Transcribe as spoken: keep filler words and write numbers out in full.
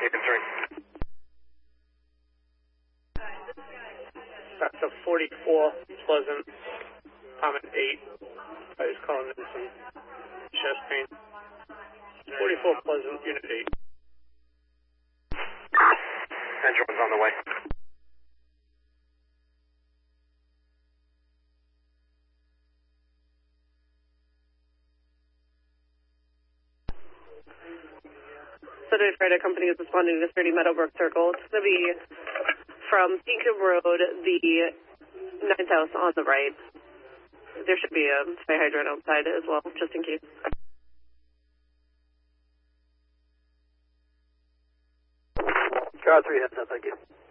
Lincoln three. That's a forty-four Pleasant, Comet eight. I was calling in some chest pain. forty-four Pleasant, Unit eight. ten drones on the way. Southern Freighter Company is responding to thirty Meadowbrook Circle. It's going to be from Beacon Road, the ninth house on the right. There should be a spray hydrant outside as well, just in case. Scar three, heads up, thank you.